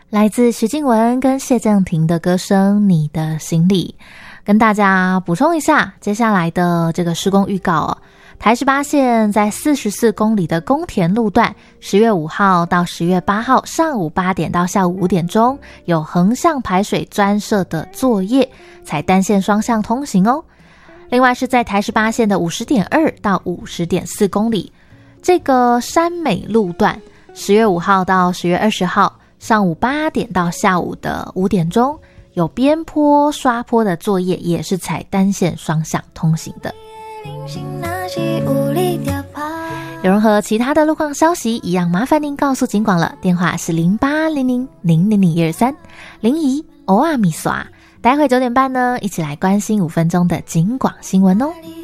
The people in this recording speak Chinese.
来自徐静雯跟谢降庭的歌声《你的行李》。跟大家补充一下接下来的这个施工预告哦。台18线在44公里的公田路段10月5号到10月8号上午8点到下午5点钟有横向排水专设的作业，采单线双向通行哦。另外是在台18线的50.2到50.4公里，这个山美路段10月5号到10月20号上午8点到下午的5点钟有边坡刷坡的作业，也是采单线双向通行的。有任何其他的路况消息一样麻烦您告诉警广了，电话是080000012302偶尔米耍。待会9点半呢，一起来关心5分钟的警广新闻哦。